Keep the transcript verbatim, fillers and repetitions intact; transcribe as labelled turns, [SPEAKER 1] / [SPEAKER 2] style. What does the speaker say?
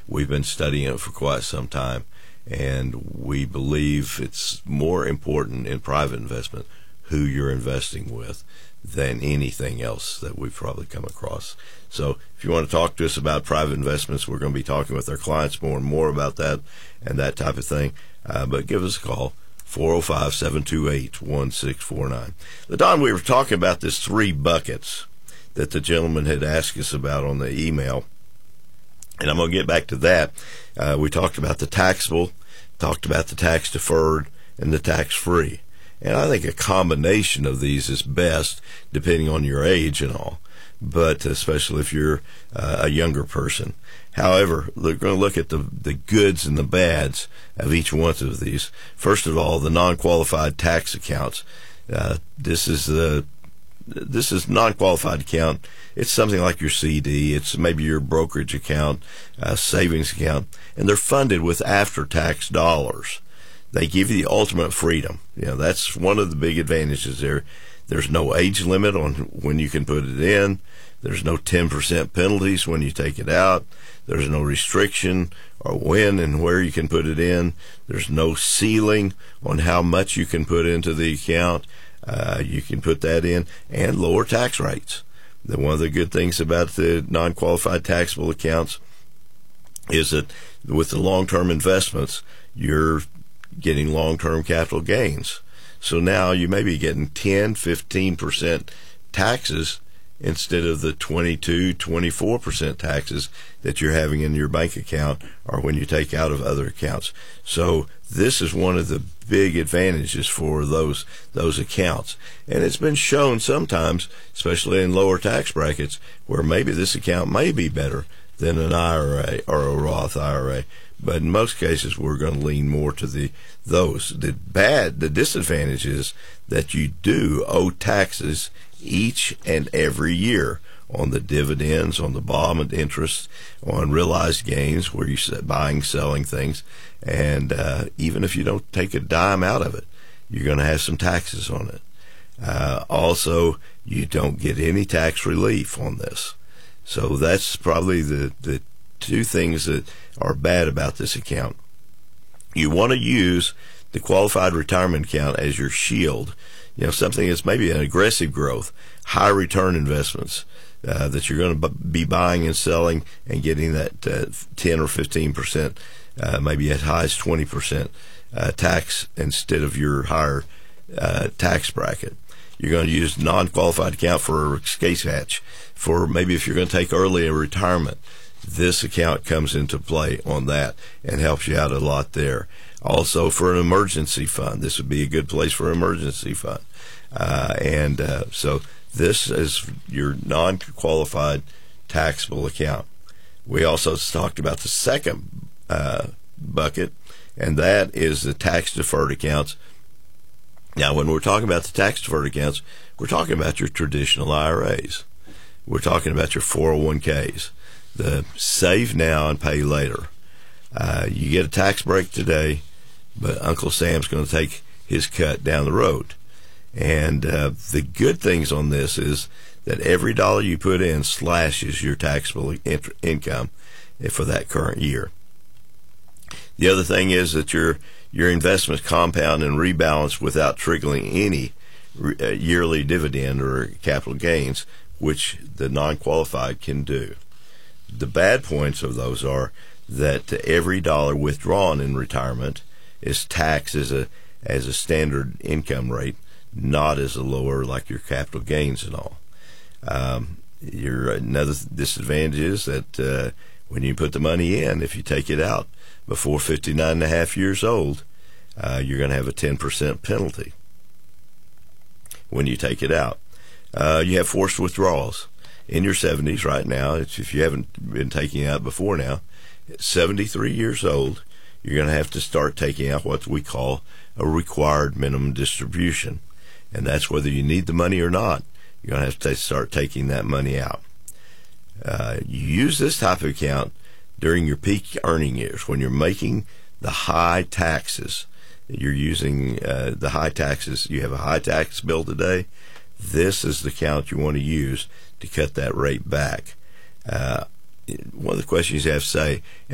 [SPEAKER 1] we've been studying it for quite some time, and we believe it's more important in private investment who you're investing with than anything else that we've probably come across. So if you want to talk to us about private investments, we're going to be talking with our clients more and more about that and that type of thing. Uh, but give us a call, four oh five, seven two eight, one six four nine. Don, we were talking about this three buckets that the gentleman had asked us about on the email, and I'm going to get back to that. Uh, we talked about the taxable, talked about the tax deferred, and the tax free. And I think a combination of these is best depending on your age and all, but especially if you're uh, a younger person. However, we're going to look at the, the goods and the bads of each one of these. First of all, the non-qualified tax accounts. Uh, this is the this is non-qualified account. It's something like your C D. It's maybe your brokerage account, uh, savings account, and they're funded with after-tax dollars. They give you the ultimate freedom. You know, that's one of the big advantages there. There's no age limit on when you can put it in. There's no ten percent penalties when you take it out. There's no restriction or when and where you can put it in. There's no ceiling on how much you can put into the account. Uh, you can put that in, and lower tax rates. The, one of the good things about the non-qualified taxable accounts is that with the long-term investments, you're getting long-term capital gains. So now you may be getting ten, fifteen percent taxes instead of the twenty-two, twenty-four percent taxes that you're having in your bank account or when you take out of other accounts. So this is one of the big advantages for those those accounts. And it's been shown sometimes, especially in lower tax brackets, where maybe this account may be better than an I R A or a Roth I R A. But in most cases, we're going to lean more to the those. The bad, the disadvantage is that you do owe taxes each and every year on the dividends, on the bond interest, on realized gains where you're buying, selling things. And uh, even if you don't take a dime out of it, you're going to have some taxes on it. Uh, also, you don't get any tax relief on this. So that's probably the, the two things that are bad about this account. You want to use the qualified retirement account as your shield. You know, something that's maybe an aggressive growth, high return investments uh, that you're going to be buying and selling and getting that uh, ten or fifteen percent, uh, maybe as high as twenty percent uh, tax instead of your higher uh, tax bracket. You're going to use non-qualified account for a case hatch, for maybe if you're going to take early a retirement. This account comes into play on that and helps you out a lot there. Also, for an emergency fund, this would be a good place for an emergency fund. Uh, and uh, so this is your non-qualified taxable account. We also talked about the second uh, bucket, and that is the tax-deferred accounts. Now, when we're talking about the tax-deferred accounts, we're talking about your traditional I R As. We're talking about your four oh one Ks. The save now and pay later. Uh, you get a tax break today, but Uncle Sam's going to take his cut down the road. And uh, the good things on this is that every dollar you put in slashes your taxable in- income for that current year. The other thing is that your your investments compound and rebalance without triggering any re- uh, yearly dividend or capital gains, which the non-qualified can do. The bad points of those are that every dollar withdrawn in retirement is taxed as a as a standard income rate, not as a lower like your capital gains and all. Um, your another disadvantage is that uh, when you put the money in, if you take it out before fifty-nine and a half years old, uh, you're going to have a ten percent penalty when you take it out. Uh, you have forced withdrawals. In your seventies right now, if you haven't been taking it out before now, at seventy-three years old, you're going to have to start taking out what we call a required minimum distribution. And that's whether you need the money or not. You're going to have to start taking that money out. Uh, you use this type of account during your peak earning years when you're making the high taxes. You're using uh, the high taxes. You have a high tax bill today. This is the account you want to use to cut that rate back. Uh, one of the questions you have to say,